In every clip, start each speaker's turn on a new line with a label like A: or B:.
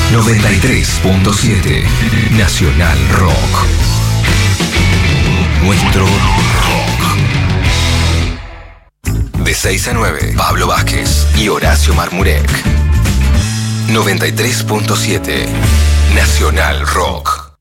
A: 93.7 Nacional Rock. Nuestro rock. De 6 a 9, Pablo Vázquez y Horacio Marmurek. 93.7 Nacional Rock.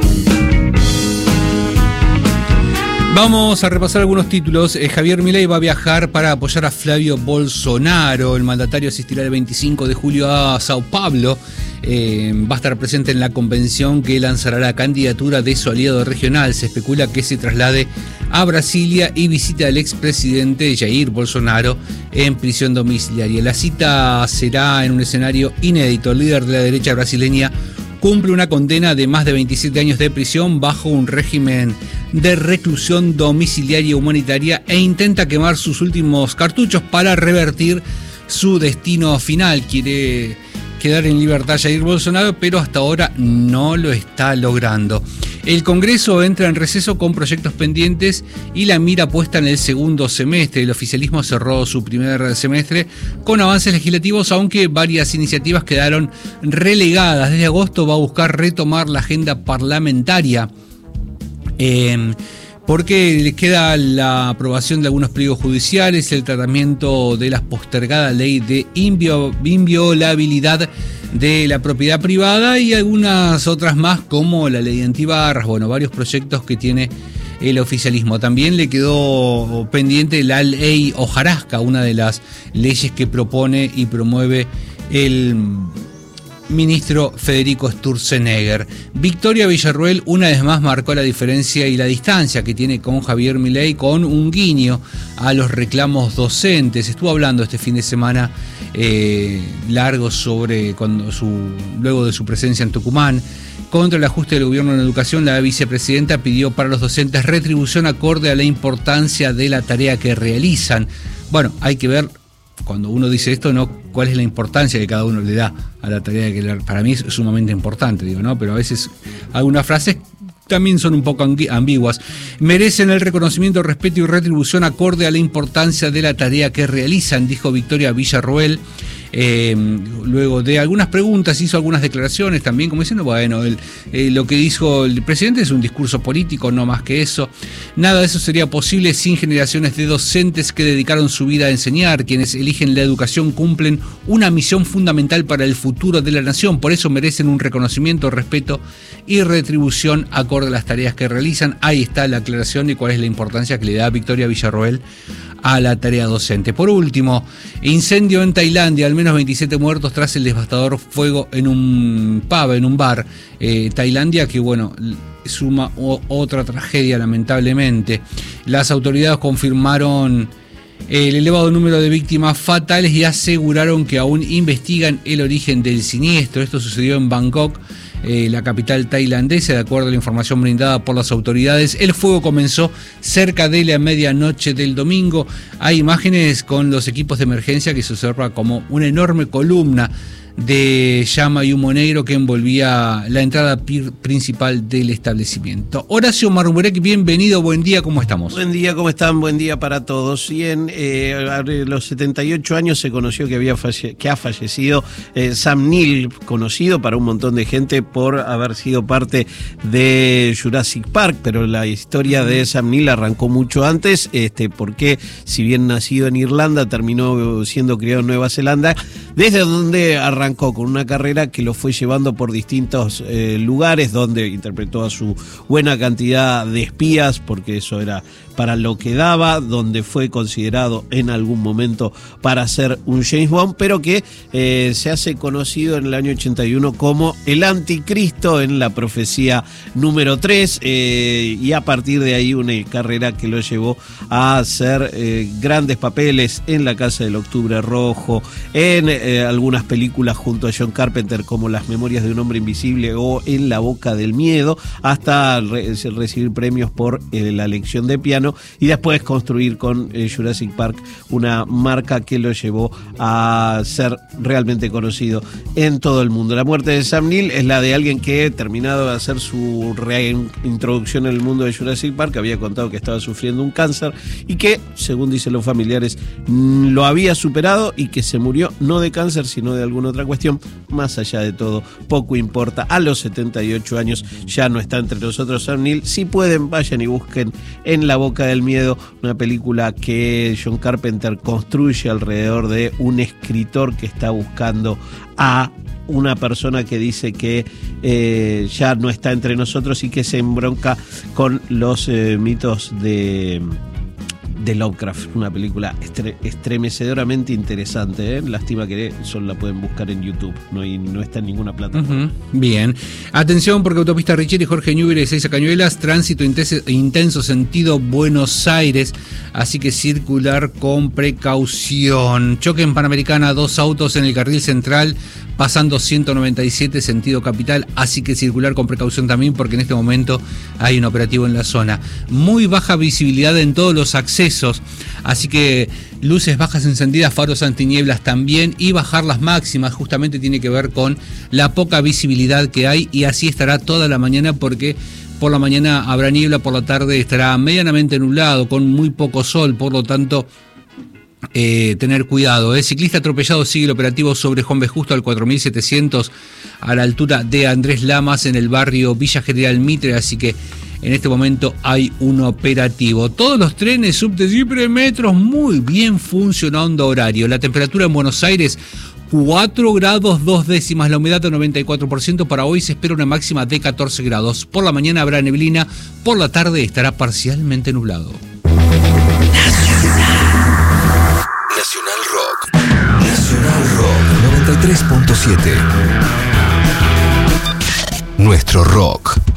B: Vamos a repasar algunos títulos. Javier Milei va a viajar para apoyar a Flavio Bolsonaro. El mandatario asistirá el 25 de julio a Sao Paulo. Va a estar presente en la convención que lanzará la candidatura de su aliado regional. Se especula que se traslade a Brasilia y visite al expresidente Jair Bolsonaro en prisión domiciliaria. La cita será en un escenario inédito. El líder de la derecha brasileña cumple una condena de más de 27 años de prisión bajo un régimen de reclusión domiciliaria humanitaria e intenta quemar sus últimos cartuchos para revertir su destino final. Quiere quedar en libertad Jair Bolsonaro, pero hasta ahora no lo está logrando. El Congreso entra en receso con proyectos pendientes y la mira puesta en el segundo semestre. El oficialismo cerró su primer semestre con avances legislativos, aunque varias iniciativas quedaron relegadas. Desde agosto va a buscar retomar la agenda parlamentaria, porque les queda la aprobación de algunos pliegos judiciales, el tratamiento de la postergada ley de inviolabilidad de la propiedad privada y algunas otras más, como la ley antibarras. Bueno, varios proyectos que tiene el oficialismo. También le quedó pendiente la ley hojarasca, una de las leyes que propone y promueve el ministro Federico Sturzenegger. Victoria Villarruel una vez más marcó la diferencia y la distancia que tiene con Javier Milei, con un guiño a los reclamos docentes. Estuvo hablando este fin de semana largo sobre luego de su presencia en Tucumán. Contra el ajuste del gobierno en educación, la vicepresidenta pidió para los docentes retribución acorde a la importancia de la tarea que realizan. Bueno, hay que ver, cuando uno dice esto, ¿no?, cuál es la importancia que cada uno le da a la tarea que para mí es sumamente importante, digo, ¿no? Pero a veces algunas frases también son un poco ambiguas. Merecen el reconocimiento, respeto y retribución acorde a la importancia de la tarea que realizan, dijo Victoria Villarruel. Luego de algunas preguntas hizo algunas declaraciones también, como diciendo, bueno, lo que dijo el presidente es un discurso político, no más que eso. Nada de eso sería posible sin generaciones de docentes que dedicaron su vida a enseñar. Quienes eligen la educación cumplen una misión fundamental para el futuro de la nación, por eso merecen un reconocimiento, respeto y retribución acorde a las tareas que realizan. Ahí está la aclaración de cuál es la importancia que le da Victoria Villarroel a la tarea docente. Por último, incendio en Tailandia, al menos 27 muertos tras el devastador fuego en un pub, en un bar. Tailandia, que bueno, suma otra tragedia lamentablemente. Las autoridades confirmaron el elevado número de víctimas fatales y aseguraron que aún investigan el origen del siniestro. Esto sucedió en Bangkok, la capital tailandesa. De acuerdo a la información brindada por las autoridades, el fuego comenzó cerca de la medianoche del domingo. Hay imágenes con los equipos de emergencia que se observa como una enorme columna de llama y humo negro que envolvía la entrada principal del establecimiento. Horacio Marmurek, bienvenido, buen día, ¿cómo estamos?
C: Buen día, ¿cómo están? Buen día para todos. Y a los 78 años se conoció que ha fallecido Sam Neill, conocido para un montón de gente por haber sido parte de Jurassic Park, pero la historia de Sam Neill arrancó mucho antes, porque si bien nacido en Irlanda, terminó siendo criado en Nueva Zelanda, desde donde arrancó con una carrera que lo fue llevando por distintos lugares, donde interpretó a su buena cantidad de espías, porque eso era para lo que daba, donde fue considerado en algún momento para ser un James Bond, pero que se hace conocido en el año 81 como el anticristo en La profecía número 3, y a partir de ahí una carrera que lo llevó a hacer grandes papeles en La casa del Octubre Rojo, en algunas películas junto a John Carpenter como Las memorias de un hombre invisible o En la boca del miedo, hasta recibir premios por la lección de piano y después construir con Jurassic Park una marca que lo llevó a ser realmente conocido en todo el mundo. La muerte de Sam Neill es la de alguien que, terminado de hacer su reintroducción en el mundo de Jurassic Park, había contado que estaba sufriendo un cáncer y que, según dicen los familiares, lo había superado y que se murió no de cáncer sino de alguna otra otra cuestión. Más allá de todo, poco importa. A los 78 años ya no está entre nosotros Sam Neill. Si pueden, vayan y busquen En la boca del miedo, una película que John Carpenter construye alrededor de un escritor que está buscando a una persona que dice que ya no está entre nosotros y que se embronca con los mitos de Lovecraft. Una película estremecedoramente interesante, Lástima que solo la pueden buscar en YouTube, no está en ninguna plataforma.
B: Bien, atención porque Autopista Richieri, Jorge Newbery, Ezeiza Cañuelas, tránsito intenso sentido Buenos Aires, así que circular con precaución. Choque en Panamericana, 2 autos en el carril central pasando 197 sentido capital, así que circular con precaución también porque en este momento hay un operativo en la zona. Muy baja visibilidad en todos los accesos, así que luces bajas encendidas, faros antinieblas también, y bajar las máximas justamente tiene que ver con la poca visibilidad que hay, y así estará toda la mañana porque por la mañana habrá niebla, por la tarde estará medianamente nublado con muy poco sol, por lo tanto tener cuidado. El ciclista atropellado sigue el operativo sobre Juan B. Justo al 4700 a la altura de Andrés Lamas en el barrio Villa General Mitre, así que en este momento hay un operativo. Todos los trenes, subtes y premetros muy bien funcionando horario. La temperatura en Buenos Aires 4 grados 2 décimas, la humedad del 94%. Para hoy se espera una máxima de 14 grados. Por la mañana habrá neblina, por la tarde estará parcialmente nublado.
A: Nacional Rock. Nacional Rock 93.7. Nuestro rock.